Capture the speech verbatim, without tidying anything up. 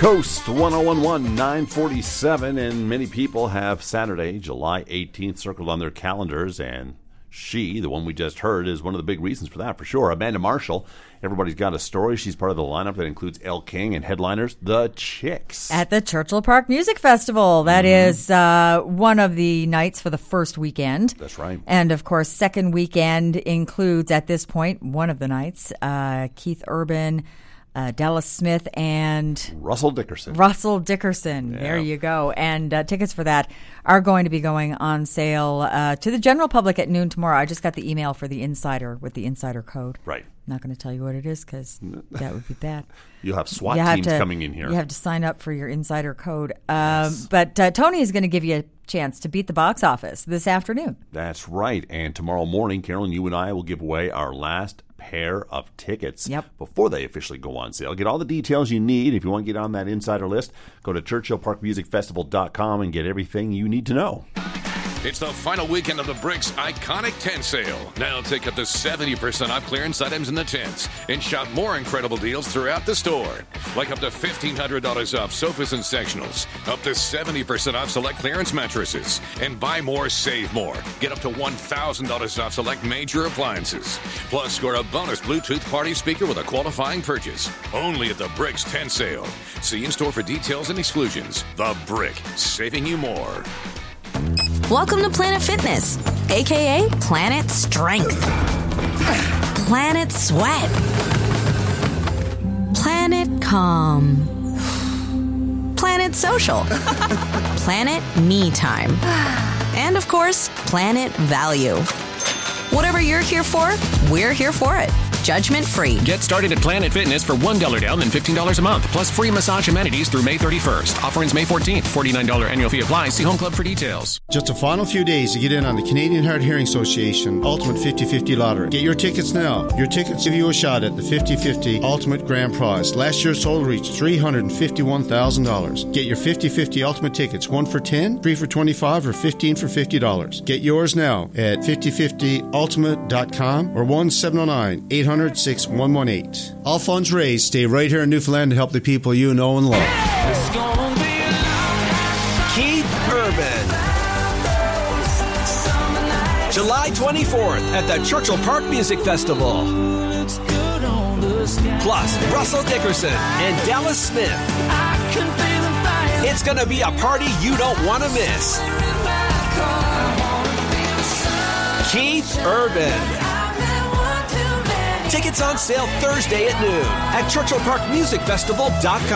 Coast one oh one point one, nine forty-seven, and many people have Saturday, July eighteenth, circled on their calendars, and she, the one we just heard, is one of the big reasons for that, for sure. Amanda Marshall, everybody's got a story. She's part of the lineup that includes Elle King and headliners, The Chicks. At the Churchill Park Music Festival. That mm-hmm. is uh, one of the nights for the first weekend. That's right. And, of course, second weekend includes, at this point, one of the nights, uh, Keith Urban, Uh, Dallas Smith, and Russell Dickerson. Russell Dickerson. Yeah. There you go. And uh, tickets for that are going to be going on sale uh, to the general public at noon tomorrow. I just got the email for the insider with the insider code. Right. Not going to tell you what it is because that would be bad. You'll have SWAT you have teams to, coming in here. You have to sign up for your insider code. Um, yes. But uh, Tony is going to give you a chance to beat the box office this afternoon. That's right. And tomorrow morning, Carolyn, you and I will give away our last pair of tickets yep. before they officially go on sale. Get all the details you need. If you want to get on that insider list, go to Churchill Park Music Festival dot com and get everything you need to know. It's the final weekend of the Bricks Iconic Tent Sale. Now take up to seventy percent off clearance items in the tents and shop more incredible deals throughout the store. Like up to fifteen hundred dollars off sofas and sectionals, up to seventy percent off select clearance mattresses, and buy more, save more. Get up to one thousand dollars off select major appliances. Plus, score a bonus Bluetooth party speaker with a qualifying purchase. Only at the Bricks Tent Sale. See in-store for details and exclusions. The Brick, saving you more. Welcome to Planet Fitness, a k a. Planet Strength, Planet Sweat, Planet Calm, Planet Social, Planet Me Time, and of course, Planet Value. Whatever you're here for, we're here for it. Judgment free. Get started at Planet Fitness for one dollar down and fifteen dollars a month, plus free massage amenities through May thirty-first. Offer ends May fourteenth. forty-nine dollars annual fee applies. See Home Club for details. Just a final few days to get in on the Canadian Hard Hearing Association Ultimate fifty-fifty Lottery. Get your tickets now. Your tickets give you a shot at the fifty-fifty Ultimate Grand Prize. Last year's total reached three hundred fifty-one thousand dollars. Get your fifty-fifty Ultimate tickets, one for ten, three for twenty-five, or fifteen for fifty dollars. Get yours now at fifty fifty ultimate dot com or one seven zero nine, eight hundred, six one one eight. All funds raised stay right here in Newfoundland to help the people you know and love. Keith Urban. July twenty-fourth at the Churchill Park Music Festival. Plus, Russell Dickerson and Dallas Smith. It's going to be a party you don't want to miss. Keith Urban. Tickets on sale Thursday at noon at Churchill Park Music Festival dot com.